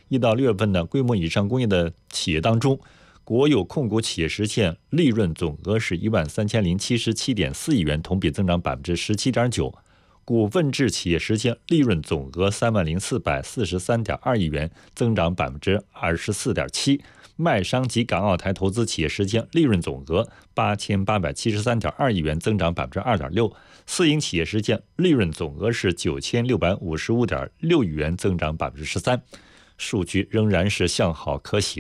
1到6月份的规模以上工业的企业当中，国有控股企业实现利润总额是13077.4亿元，同比增长17.9%。股份制企业实现利润总额30443.2亿元，增长24.7%。卖商及港澳台投资企业实现利润总额8873.2亿元，增长2.6%。私营企业实现利润总额是9655.6亿元，增长13%。数据仍然是向好可喜。